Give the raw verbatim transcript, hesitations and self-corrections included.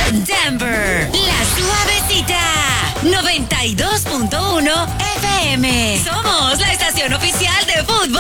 Denver, la suavecita, noventa y dos punto uno F M. Somos la estación oficial de fútbol